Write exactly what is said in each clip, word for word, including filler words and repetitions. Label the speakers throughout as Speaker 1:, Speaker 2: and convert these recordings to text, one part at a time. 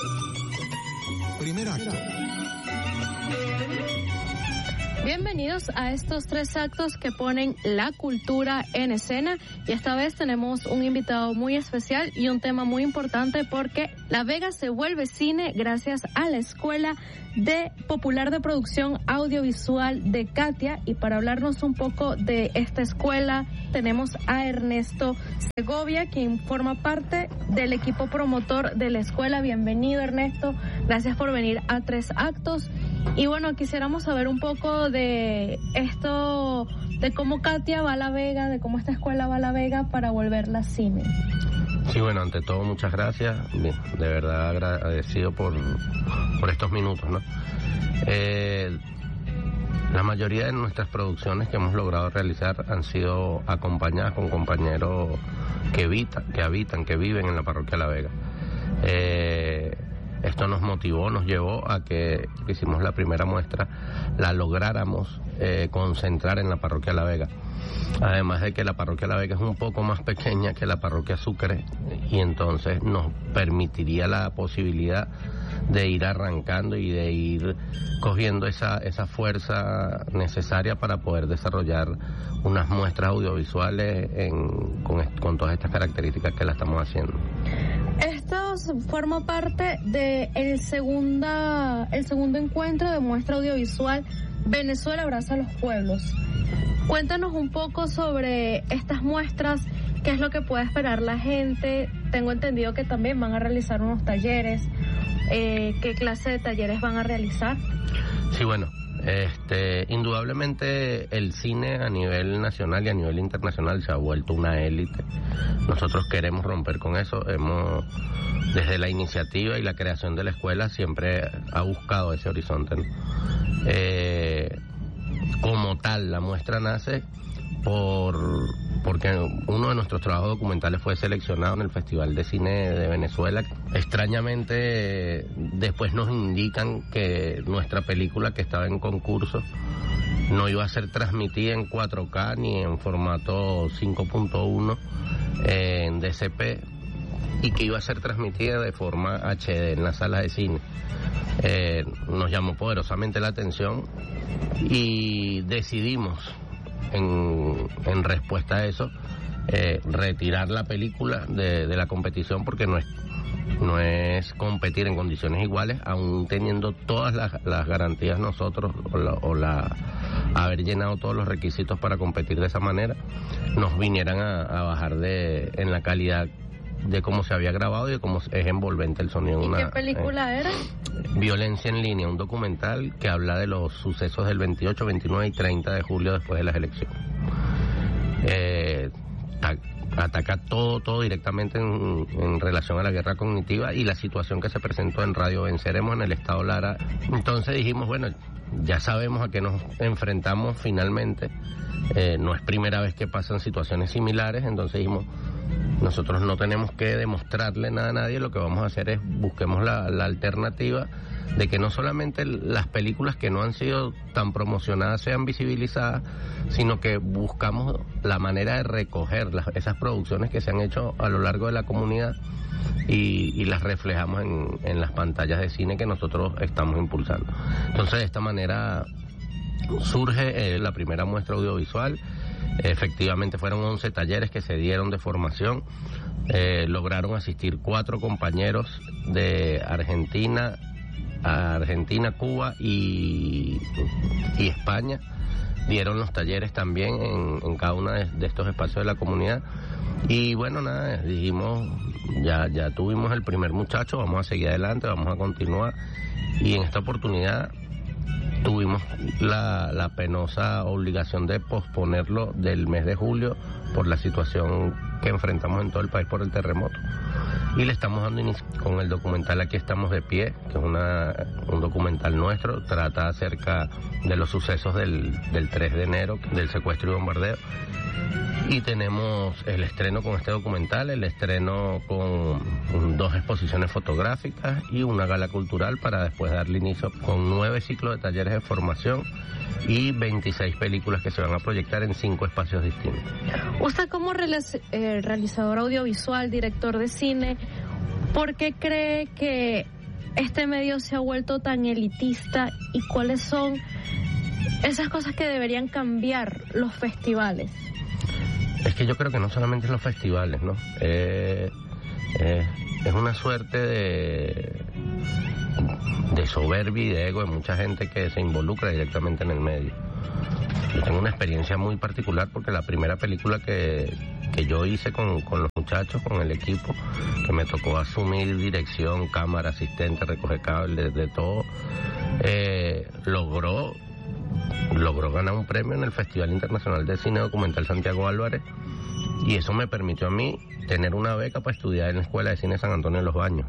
Speaker 1: Primer acto.
Speaker 2: Bienvenidos a estos tres actos que ponen la cultura en escena, y esta vez tenemos un invitado muy especial y un tema muy importante porque La Vega se vuelve cine gracias a la Escuela de Popular de Producción Audiovisual de Katia. Y para hablarnos un poco de esta escuela tenemos a Ernesto Segovia, quien forma parte del equipo promotor de la escuela. Bienvenido, Ernesto, gracias por venir a Tres Actos. Y bueno, quisiéramos saber un poco de esto, de cómo Katia va a La Vega, de cómo esta escuela va a La Vega para volverla cine.
Speaker 3: Sí, bueno, ante todo muchas gracias, de verdad agradecido por, por estos minutos, ¿no? Eh, la mayoría de nuestras producciones que hemos logrado realizar han sido acompañadas con compañeros que habitan, que habitan, que viven en la parroquia La Vega. Eh, Esto nos motivó, nos llevó a que hicimos la primera muestra, la lográramos eh, concentrar en la parroquia La Vega. Además de que la parroquia La Vega es un poco más pequeña que la parroquia Sucre, y entonces nos permitiría la posibilidad de ir arrancando y de ir cogiendo esa, esa fuerza necesaria para poder desarrollar unas muestras audiovisuales en, con, con todas estas características que la estamos haciendo.
Speaker 2: Esto forma parte de el segunda, el segundo encuentro de muestra audiovisual Venezuela abraza a los pueblos. Cuéntanos un poco sobre estas muestras, qué es lo que puede esperar la gente. Tengo entendido que también van a realizar unos talleres. Eh, ¿Qué clase de talleres van a realizar?
Speaker 3: Sí, bueno, este, indudablemente el cine a nivel nacional y a nivel internacional se ha vuelto una élite. Nosotros queremos romper con eso. Hemos, desde la iniciativa y la creación de la escuela, siempre ha buscado ese horizonte, ¿no? Eh, como tal, la muestra nace por porque uno de nuestros trabajos documentales fue seleccionado en el Festival de Cine de Venezuela. Extrañamente, después nos indican que nuestra película, que estaba en concurso, no iba a ser transmitida en cuatro K ni en formato cinco punto uno en D C P, y que iba a ser transmitida de forma H D en las salas de cine. Eh, nos llamó poderosamente la atención y decidimos, en, en respuesta a eso, eh, retirar la película de, de la competición, porque no es no es competir en condiciones iguales, aún teniendo todas las, las garantías nosotros, o la, o la haber llenado todos los requisitos para competir de esa manera, nos vinieran a, a bajar de en la calidad de cómo se había grabado y de cómo es envolvente el sonido.
Speaker 2: ¿Y
Speaker 3: una,
Speaker 2: qué película eh, era?
Speaker 3: Violencia en línea, un documental que habla de los sucesos del veintiocho, veintinueve y treinta de julio después de las elecciones. Eh, ataca todo, todo directamente en, en relación a la guerra cognitiva y la situación que se presentó en Radio Venceremos en el estado Lara. Entonces dijimos, bueno, ya sabemos a qué nos enfrentamos finalmente. Eh, no es primera vez que pasan situaciones similares, entonces dijimos, nosotros no tenemos que demostrarle nada a nadie, lo que vamos a hacer es busquemos la, la alternativa de que no solamente las películas que no han sido tan promocionadas sean visibilizadas, sino que buscamos la manera de recoger las, esas producciones que se han hecho a lo largo de la comunidad y, y las reflejamos en, en las pantallas de cine que nosotros estamos impulsando. Entonces, de esta manera surge eh, la primera muestra audiovisual. Efectivamente fueron once talleres que se dieron de formación. Eh, lograron asistir cuatro compañeros de Argentina, Argentina, Cuba y, y España. Dieron los talleres también en, en cada uno de, de estos espacios de la comunidad. Y bueno, nada, dijimos, ya, ya tuvimos el primer muchacho, vamos a seguir adelante, vamos a continuar. Y en esta oportunidad tuvimos la, la penosa obligación de posponerlo del mes de julio por la situación que enfrentamos en todo el país por el terremoto. Y le estamos dando inicio con el documental Aquí estamos de pie, que es una, un documental nuestro, trata acerca de los sucesos del, del tres de enero, del secuestro y bombardeo. Y tenemos el estreno con este documental, el estreno con dos exposiciones fotográficas y una gala cultural para después darle inicio con nueve ciclos de talleres de formación y veintiséis películas que se van a proyectar en cinco espacios distintos.
Speaker 2: Usted como realizador audiovisual, director de cine, ¿por qué cree que este medio se ha vuelto tan elitista y cuáles son esas cosas que deberían cambiar los festivales?
Speaker 3: Es que yo creo que no solamente en los festivales, ¿no? Eh, eh, es una suerte de, de soberbia y de ego de mucha gente que se involucra directamente en el medio. Yo tengo una experiencia muy particular porque la primera película que, que yo hice con, con los muchachos, con el equipo, que me tocó asumir dirección, cámara, asistente, recoger cables, de, de todo, eh, logró... logró ganar un premio en el Festival Internacional de Cine Documental Santiago Álvarez, y eso me permitió a mí tener una beca para estudiar en la Escuela de Cine San Antonio de los Baños.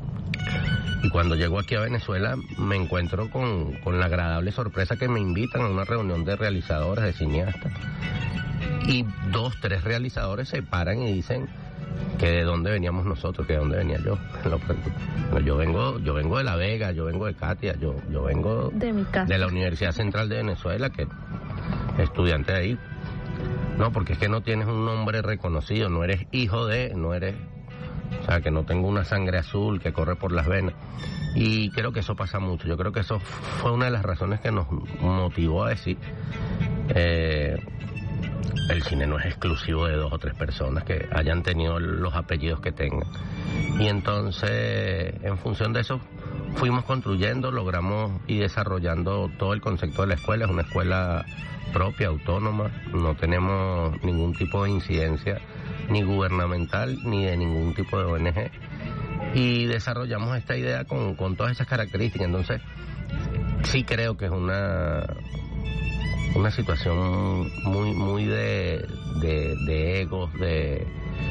Speaker 3: Y cuando llego aquí a Venezuela me encuentro con, con la agradable sorpresa que me invitan a una reunión de realizadores, de cineastas, y dos, tres realizadores se paran y dicen que de dónde veníamos nosotros, que de dónde venía yo. Yo vengo, yo vengo de La Vega, yo vengo de Katia, yo, yo vengo
Speaker 2: de mi casa,
Speaker 3: de la Universidad Central de Venezuela, que estudiante de ahí. No, porque es que no tienes un nombre reconocido, no eres hijo de, no eres, o sea, que no tengo una sangre azul que corre por las venas. Y creo que eso pasa mucho. Yo creo que eso fue una de las razones que nos motivó a decir, eh, el cine no es exclusivo de dos o tres personas que hayan tenido los apellidos que tengan. Y entonces, en función de eso, fuimos construyendo, logramos ir desarrollando todo el concepto de la escuela. Es una escuela propia, autónoma, no tenemos ningún tipo de incidencia ni gubernamental ni de ningún tipo de O N G. Y desarrollamos esta idea con, con todas esas características. Entonces, sí creo que es una... una situación muy muy de, de, de egos, de,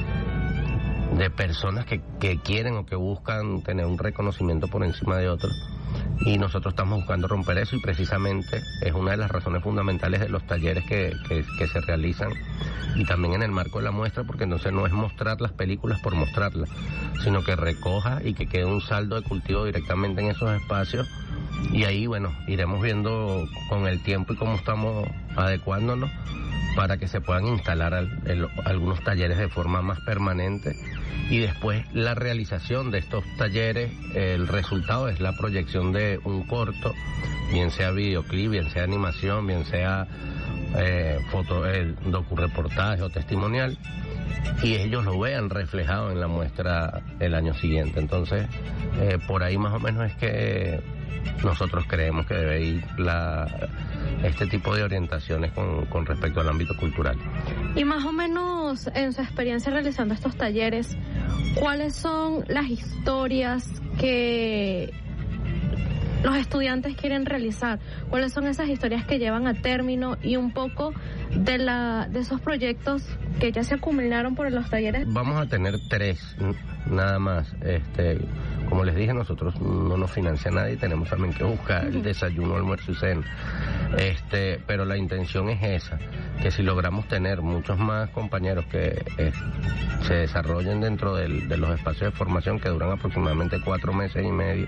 Speaker 3: de personas que, que quieren o que buscan tener un reconocimiento por encima de otros, y nosotros estamos buscando romper eso, y precisamente es una de las razones fundamentales de los talleres que, que, que se realizan, y también en el marco de la muestra, porque entonces no es mostrar las películas por mostrarlas, sino que recoja y que quede un saldo de cultivo directamente en esos espacios. Y ahí, bueno, iremos viendo con el tiempo y cómo estamos adecuándonos para que se puedan instalar al, el, algunos talleres de forma más permanente, y después la realización de estos talleres, el resultado es la proyección de un corto, bien sea videoclip, bien sea animación, bien sea eh, foto, eh, docureportaje o testimonial, y ellos lo vean reflejado en la muestra el año siguiente. Entonces, eh, por ahí más o menos es que nosotros creemos que debe ir la, este tipo de orientaciones con, con respecto al ámbito cultural.
Speaker 2: Y más o menos, en su experiencia realizando estos talleres, ¿cuáles son las historias que los estudiantes quieren realizar? ¿Cuáles son esas historias que llevan a término? Y un poco de la de esos proyectos que ya se acumularon por los talleres.
Speaker 3: Vamos a tener tres, nada más. Este, como les dije, nosotros no nos financia nadie, tenemos también que buscar el desayuno, almuerzo y cena. Este, pero la intención es esa, que si logramos tener muchos más compañeros que eh, se desarrollen dentro del, de los espacios de formación, que duran aproximadamente cuatro meses y medio,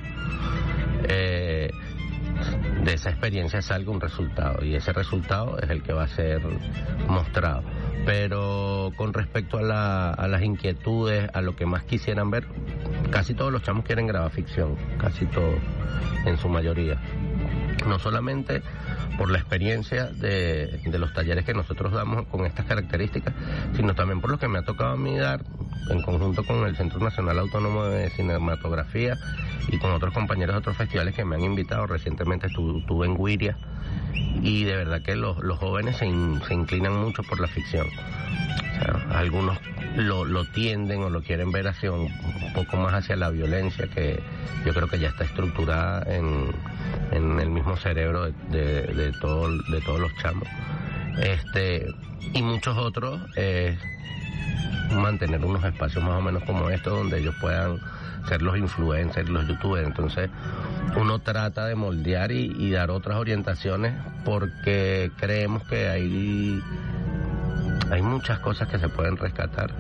Speaker 3: eh, de esa experiencia salga un resultado, y ese resultado es el que va a ser mostrado. Pero con respecto a, la, a las inquietudes, a lo que más quisieran ver, casi todos los chamos quieren grabar ficción, casi todos, en su mayoría. No solamente por la experiencia de, de los talleres que nosotros damos con estas características, sino también por lo que me ha tocado a mí dar en conjunto con el Centro Nacional Autónomo de Cinematografía y con otros compañeros de otros festivales que me han invitado. Recientemente estuve, estuve en Guiria, y de verdad que los, los jóvenes se, in, se inclinan mucho por la ficción. O sea, algunos lo, lo tienden o lo quieren ver hacia un, un poco más hacia la violencia, que yo creo que ya está estructurada en, en el mismo cerebro de, de, de, todo, de todos los chamos. Este, y muchos otros eh, mantener unos espacios más o menos como estos, donde ellos puedan ser los influencers, los youtubers. Entonces uno trata de moldear y, y dar otras orientaciones, porque creemos que hay hay muchas cosas que se pueden rescatar,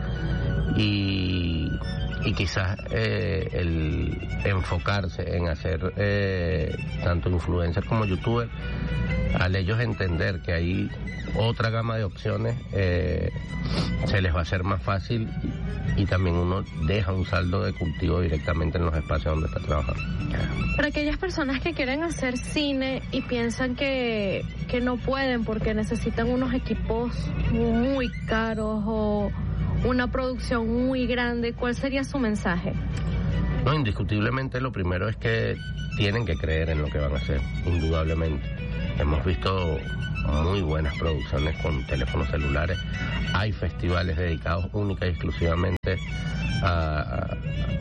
Speaker 3: y, y quizás eh, el enfocarse en hacer eh, tanto influencers como youtubers, al ellos entender que hay otra gama de opciones, eh, se les va a hacer más fácil y también uno deja un saldo de cultivo directamente en los espacios donde está trabajando.
Speaker 2: Para aquellas personas que quieren hacer cine y piensan que, que no pueden porque necesitan unos equipos muy caros o una producción muy grande, ¿cuál sería su mensaje?
Speaker 3: No, indiscutiblemente lo primero es que tienen que creer en lo que van a hacer, indudablemente. Hemos visto muy buenas producciones con teléfonos celulares. Hay festivales dedicados única y exclusivamente a,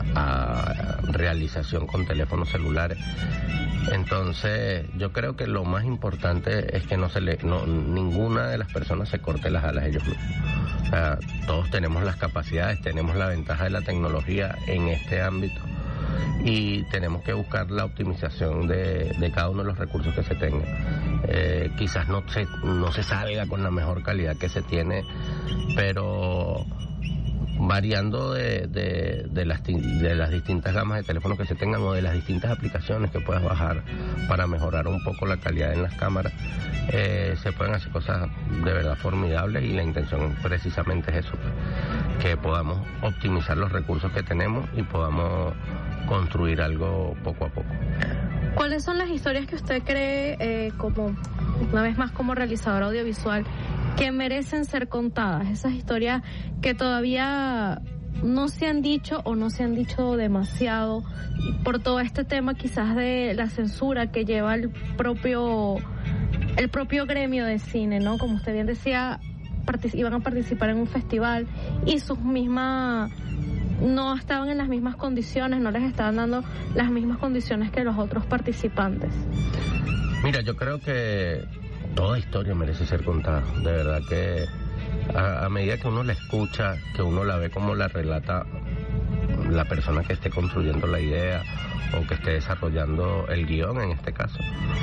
Speaker 3: a realización con teléfonos celulares. Entonces, yo creo que lo más importante es que no se le, no, ninguna de las personas se corte las alas ellos mismos. O sea, todos tenemos las capacidades, tenemos la ventaja de la tecnología en este ámbito y tenemos que buscar la optimización de, de cada uno de los recursos que se tenga. Eh, quizás no se, no se salga con la mejor calidad que se tiene, pero variando de, de, de, las, de las distintas gamas de teléfonos que se tengan o de las distintas aplicaciones que puedas bajar para mejorar un poco la calidad en las cámaras, eh, se pueden hacer cosas de verdad formidables y la intención precisamente es eso, que podamos optimizar los recursos que tenemos y podamos construir algo poco a poco.
Speaker 2: ¿Cuáles son las historias que usted cree, eh, como una vez más como realizador audiovisual, que merecen ser contadas? Esas historias que todavía no se han dicho o no se han dicho demasiado por todo este tema quizás de la censura que lleva el propio el propio gremio de cine, ¿no? Como usted bien decía, partic- iban a participar en un festival y sus mismas no estaban en las mismas condiciones, no les estaban dando las mismas condiciones que los otros participantes.
Speaker 3: Mira, yo creo que toda historia merece ser contada, de verdad que a, a medida que uno la escucha, que uno la ve como la relata la persona que esté construyendo la idea o que esté desarrollando el guión en este caso,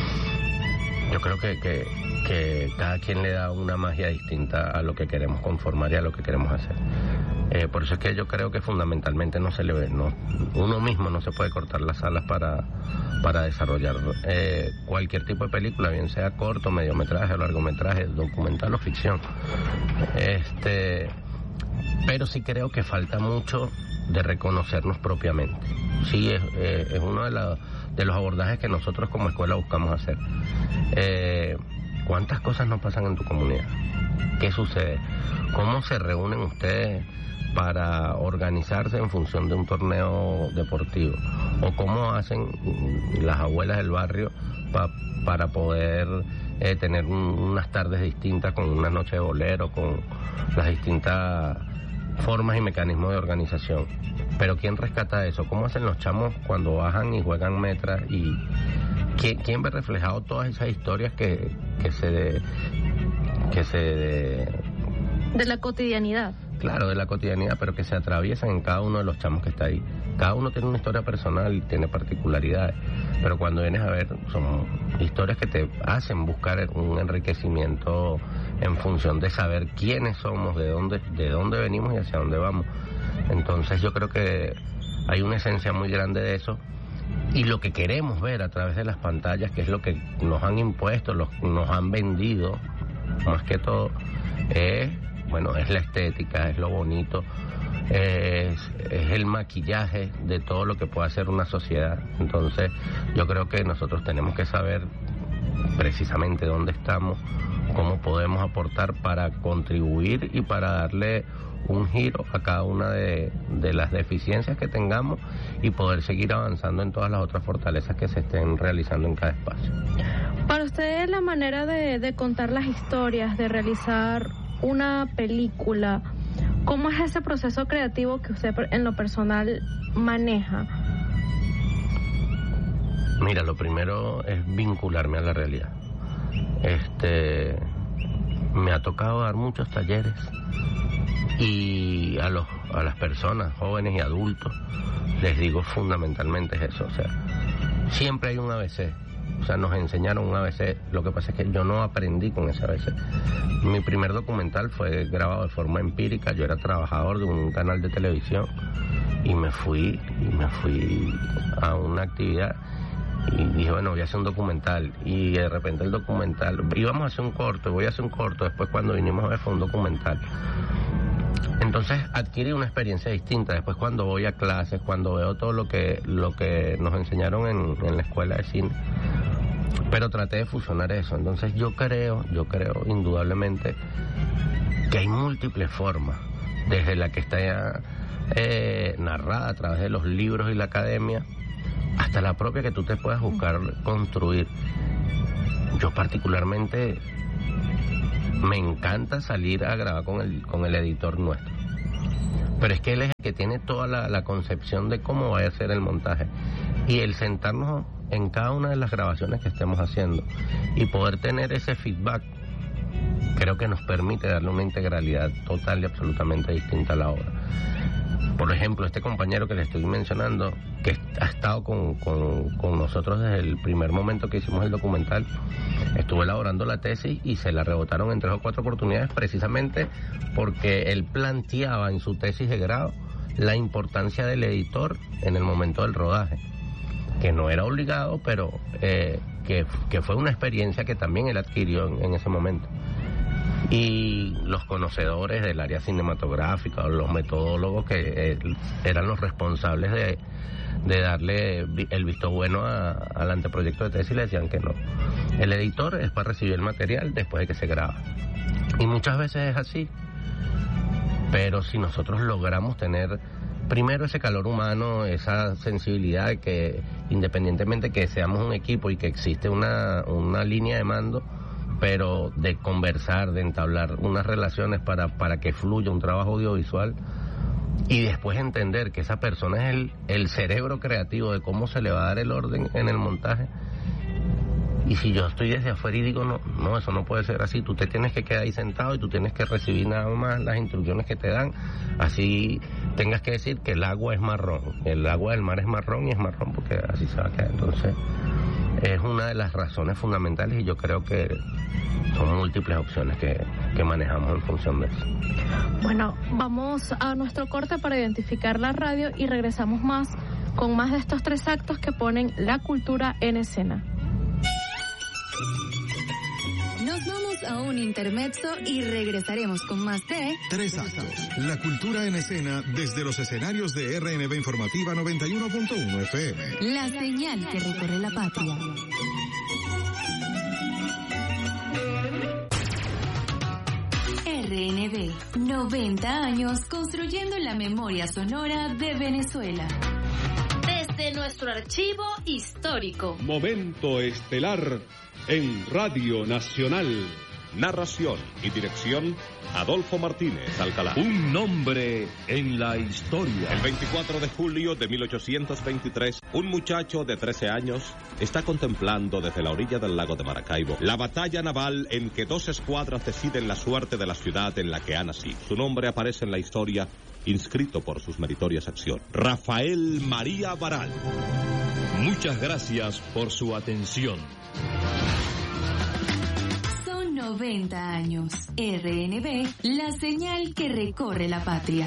Speaker 3: yo creo que, que, que cada quien le da una magia distinta a lo que queremos conformar y a lo que queremos hacer. Eh, por eso es que yo creo que fundamentalmente no se le ve, no, uno mismo no se puede cortar las alas para, para desarrollar eh, cualquier tipo de película, bien sea corto, mediometraje, largometraje, documental o ficción. Este, pero sí creo que falta mucho de reconocernos propiamente. Sí, es, eh, es uno de, la, de los abordajes que nosotros como escuela buscamos hacer. Eh, ¿Cuántas cosas no pasan en tu comunidad? ¿Qué sucede? ¿Cómo se reúnen ustedes para organizarse en función de un torneo deportivo? ¿O cómo hacen las abuelas del barrio pa, para poder eh, tener un, unas tardes distintas con una noche de bolero, con las distintas formas y mecanismos de organización? Pero ¿quién rescata eso? ¿Cómo hacen los chamos cuando bajan y juegan metras? ¿Y quién, quién ve reflejado todas esas historias que, que se... De, que se... De,
Speaker 2: de la cotidianidad?
Speaker 3: Claro, de la cotidianidad, pero que se atraviesan en cada uno de los chamos que está ahí. Cada uno tiene una historia personal y tiene particularidades, pero cuando vienes a ver, son historias que te hacen buscar un enriquecimiento en función de saber quiénes somos, de dónde, de dónde venimos y hacia dónde vamos. Entonces yo creo que hay una esencia muy grande de eso, y lo que queremos ver a través de las pantallas, que es lo que nos han impuesto, los, nos han vendido, más que todo, es... bueno, es la estética, es lo bonito, es, es el maquillaje de todo lo que puede hacer una sociedad. Entonces, yo creo que nosotros tenemos que saber precisamente dónde estamos, cómo podemos aportar para contribuir y para darle un giro a cada una de, de las deficiencias que tengamos y poder seguir avanzando en todas las otras fortalezas que se estén realizando en cada espacio.
Speaker 2: Para usted, la manera de, de contar las historias, de realizar una película, ¿cómo es ese proceso creativo que usted en lo personal maneja?
Speaker 3: Mira, lo primero es vincularme a la realidad. Este, me ha tocado dar muchos talleres y a los a las personas jóvenes y adultos les digo fundamentalmente es eso, o sea, siempre hay un A B C. O sea, nos enseñaron un A B C, lo que pasa es que yo no aprendí con ese A B C. Mi primer documental fue grabado de forma empírica, yo era trabajador de un canal de televisión y me fui, y me fui a una actividad y dije, bueno, voy a hacer un documental, y de repente el documental, íbamos a hacer un corto, voy a hacer un corto, después cuando vinimos a ver fue un documental. Entonces adquirí una experiencia distinta. Después cuando voy a clases, cuando veo todo lo que lo que nos enseñaron en, en la escuela de cine, pero traté de fusionar eso. Entonces yo creo, yo creo indudablemente que hay múltiples formas, desde la que está eh, narrada a través de los libros y la academia, hasta la propia que tú te puedas buscar construir. Yo particularmente me encanta salir a grabar con el con el editor nuestro, pero es que él es el que tiene toda la, la concepción de cómo va a ser el montaje, y el sentarnos en cada una de las grabaciones que estemos haciendo y poder tener ese feedback, creo que nos permite darle una integralidad total y absolutamente distinta a la obra. Por ejemplo, este compañero que le estoy mencionando, que ha estado con, con, con nosotros desde el primer momento que hicimos el documental, estuvo elaborando la tesis y se la rebotaron en tres o cuatro oportunidades, precisamente porque él planteaba en su tesis de grado la importancia del editor en el momento del rodaje, que no era obligado, pero eh, que, que fue una experiencia que también él adquirió en, en ese momento. Y los conocedores del área cinematográfica o los metodólogos que eh, eran los responsables de, de darle el visto bueno a, al anteproyecto de tesis le decían que no. El editor es para recibir el material después de que se graba. Y muchas veces es así. Pero si nosotros logramos tener primero ese calor humano, esa sensibilidad de que independientemente que seamos un equipo y que existe una, una línea de mando, pero de conversar, de entablar unas relaciones para, para que fluya un trabajo audiovisual, y después entender que esa persona es el, el cerebro creativo de cómo se le va a dar el orden en el montaje. Y si yo estoy desde afuera y digo, no, no, eso no puede ser así, tú te tienes que quedar ahí sentado y tú tienes que recibir nada más las instrucciones que te dan, así tengas que decir que el agua es marrón, el agua del mar es marrón y es marrón porque así se va a quedar. Entonces es una de las razones fundamentales, y yo creo que son múltiples opciones que, que manejamos en función de eso.
Speaker 2: Bueno, vamos a nuestro corte para identificar la radio y regresamos más con más de estos tres actos que ponen la cultura en escena.
Speaker 1: Nos vamos a un intermezzo y regresaremos con más de
Speaker 4: Tres Actos, la cultura en escena desde los escenarios de R N V Informativa noventa y uno punto uno F M.
Speaker 1: La señal que recorre la patria. R N V, noventa años construyendo la memoria sonora de Venezuela.
Speaker 5: Desde nuestro archivo histórico.
Speaker 6: Momento estelar en Radio Nacional.
Speaker 7: Narración y dirección, Adolfo Martínez Alcalá.
Speaker 8: Un nombre en la historia.
Speaker 7: El veinticuatro de julio de mil ochocientos veintitrés, un muchacho de trece años está contemplando desde la orilla del lago de Maracaibo la batalla naval en que dos escuadras deciden la suerte de la ciudad en la que ha nacido. Su nombre aparece en la historia, inscrito por sus meritorias acciones. Rafael María Baral.
Speaker 8: Muchas gracias por su atención.
Speaker 1: noventa años. R N V, la señal que recorre la patria.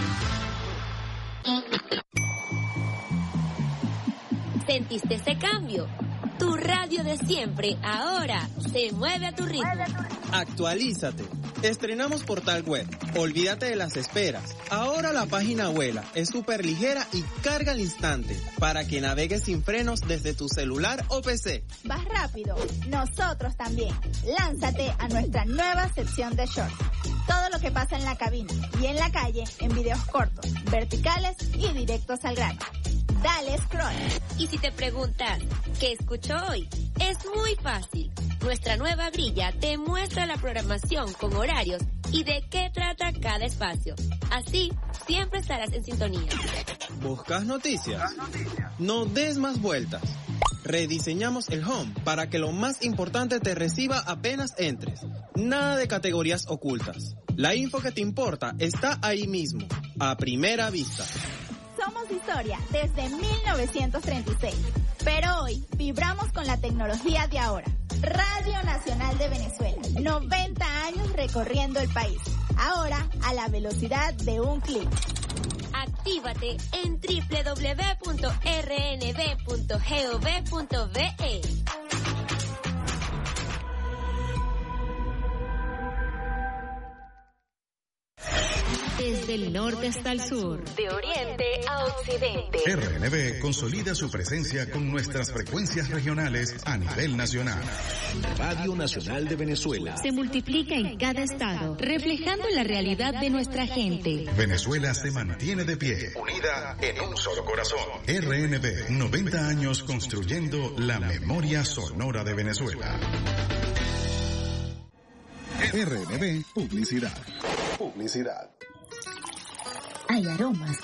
Speaker 5: ¿Sentiste ese cambio? Tu radio de siempre ahora se mueve a tu ritmo.
Speaker 9: Actualízate. Estrenamos portal web. Olvídate de las esperas. Ahora la página vuela, es súper ligera y carga al instante para que navegues sin frenos desde tu celular o P C.
Speaker 10: Vas rápido. Nosotros también. Lánzate a nuestra nueva sección de shorts. Todo lo que pasa en la cabina y en la calle en videos cortos, verticales y directos al grano. Dale scroll.
Speaker 5: Y si te preguntas, ¿qué escucho hoy? Es muy fácil. Nuestra nueva grilla te muestra la programación con horarios y de qué trata cada espacio. Así, siempre estarás en sintonía.
Speaker 9: ¿Buscas noticias? No des más vueltas. Rediseñamos el home para que lo más importante te reciba apenas entres. Nada de categorías ocultas. La info que te importa está ahí mismo, a primera vista.
Speaker 10: Somos historia desde mil novecientos treinta y seis, pero hoy vibramos con la tecnología de ahora. Radio Nacional de Venezuela, noventa años recorriendo el país, ahora a la velocidad de un clic.
Speaker 5: Actívate en doble u doble u doble u punto r n v punto gov punto v e.
Speaker 1: desde el norte hasta el sur, de oriente a occidente.
Speaker 4: R N B consolida su presencia con nuestras frecuencias regionales a nivel nacional.
Speaker 11: Radio Nacional de Venezuela.
Speaker 1: Se multiplica en cada estado, reflejando la realidad de nuestra gente.
Speaker 4: Venezuela se mantiene de pie, unida en un solo corazón. R N B, noventa años construyendo la memoria sonora de Venezuela. R N B Publicidad. Publicidad.
Speaker 12: Hay aromas